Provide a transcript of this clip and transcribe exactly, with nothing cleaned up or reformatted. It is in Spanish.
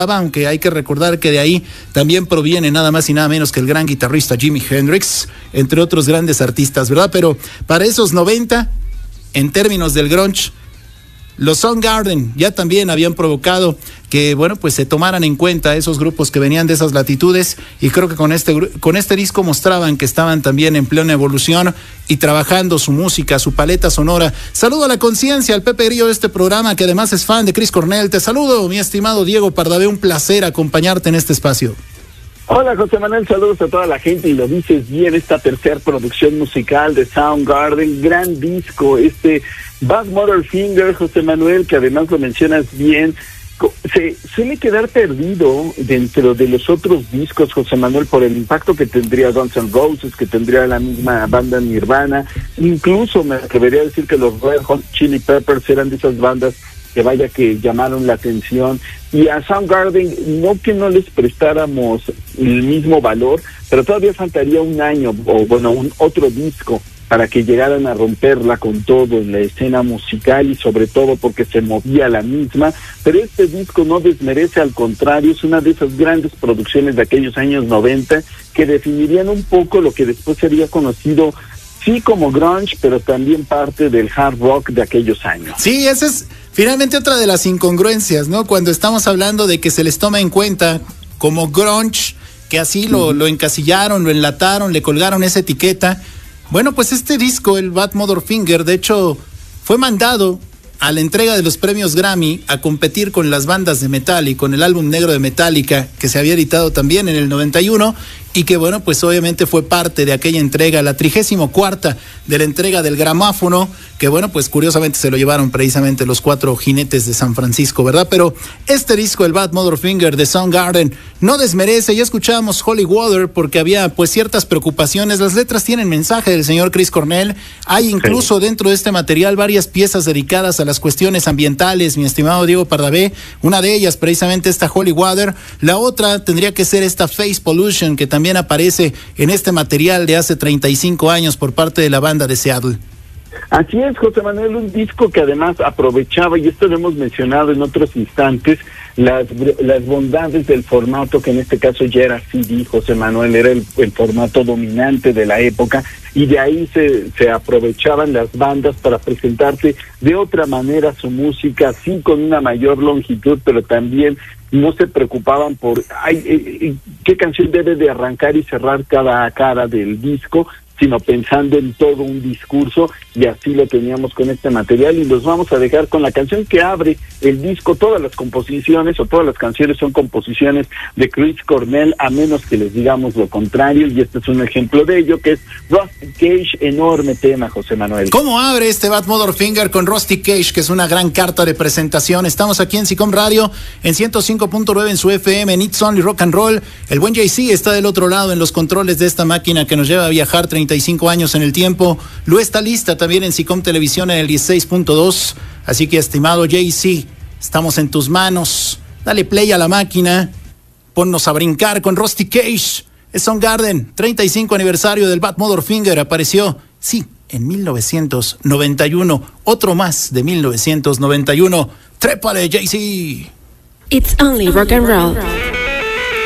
aunque hay que recordar que de ahí también proviene nada más y nada menos que el gran guitarrista Jimi Hendrix, entre otros grandes artistas, ¿verdad? Pero para esos noventa, en términos del grunge, los Soundgarden ya también habían provocado que, bueno, pues se tomaran en cuenta esos grupos que venían de esas latitudes, y creo que con este, con este disco mostraban que estaban también en plena evolución y trabajando su música, su paleta sonora. Saludo a la conciencia, al Pepe Grillo de este programa, que además es fan de Chris Cornell. Te saludo, mi estimado Diego Pardavé, un placer acompañarte en este espacio. Hola José Manuel, saludos a toda la gente, y lo dices bien, esta tercera producción musical de Soundgarden, gran disco, este Badmotorfinger, José Manuel, que además lo mencionas bien, se suele quedar perdido dentro de los otros discos, José Manuel, por el impacto que tendría Guns N' Roses, que tendría la misma banda Nirvana, incluso me atrevería a decir que los Red Hot Chili Peppers eran de esas bandas que vaya que llamaron la atención, y a Soundgarden no que no les prestáramos el mismo valor, pero todavía faltaría un año, o bueno, un otro disco para que llegaran a romperla con todo en la escena musical, y sobre todo porque se movía la misma. Pero este disco no desmerece, al contrario, es una de esas grandes producciones de aquellos años noventa que definirían un poco lo que después sería conocido sí como grunge, pero también parte del hard rock de aquellos años. Sí, esa es finalmente otra de las incongruencias, ¿no? Cuando estamos hablando de que se les toma en cuenta como grunge, que así lo, uh-huh. lo encasillaron, lo enlataron, le colgaron esa etiqueta. Bueno, pues este disco, el Badmotorfinger, de hecho, fue mandado a la entrega de los premios Grammy a competir con las bandas de metal y con el álbum negro de Metallica, que se había editado también en el noventa y uno, y que, bueno, pues obviamente fue parte de aquella entrega, la trigésimo cuarta de la entrega del gramáfono, que, bueno, pues curiosamente se lo llevaron precisamente los cuatro jinetes de San Francisco, ¿verdad? Pero este disco, el Badmotorfinger de Soundgarden, no desmerece. Ya escuchábamos Holy Water porque había pues ciertas preocupaciones. Las letras tienen mensaje del señor Chris Cornell. Hay incluso sí. dentro de este material varias piezas dedicadas a las cuestiones ambientales, mi estimado Diego Pardavé. Una de ellas precisamente esta Holy Water. La otra tendría que ser esta Face Pollution, que también aparece en este material de hace treinta y cinco años por parte de la banda de Seattle. Así es, José Manuel, un disco que además aprovechaba, y esto lo hemos mencionado en otros instantes, las las bondades del formato, que en este caso ya era C D, José Manuel, era el, el formato dominante de la época, y de ahí se, se aprovechaban las bandas para presentarte de otra manera su música, sí con una mayor longitud, pero también no se preocupaban por ay, eh, qué canción debe de arrancar y cerrar cada cara del disco, sino pensando en todo un discurso, y así lo teníamos con este material, y los vamos a dejar con la canción que abre el disco. Todas las composiciones o todas las canciones son composiciones de Chris Cornell, a menos que les digamos lo contrario, y este es un ejemplo de ello, que es Rusty Cage, enorme tema, José Manuel. ¿Cómo abre este Badmotorfinger con Rusty Cage, que es una gran carta de presentación? Estamos aquí en SICOM Radio, en ciento cinco punto nueve en su F M, en It's Only Rock and Roll. El buen Jay-Z está del otro lado en los controles de esta máquina que nos lleva a viajar treinta y cinco años en el tiempo. Lu está lista también en SICOM Televisión en el dieciséis punto dos. Así que, estimado Jay-Z, estamos en tus manos. Dale play a la máquina. Ponnos a brincar con Rusty Cage. Es Soundgarden, treinta y cinco aniversario del Badmotorfinger. Apareció, sí, en mil novecientos noventa y uno. Otro más de mil novecientos noventa y uno. Trépale, Jay-Z. It's only rock and roll.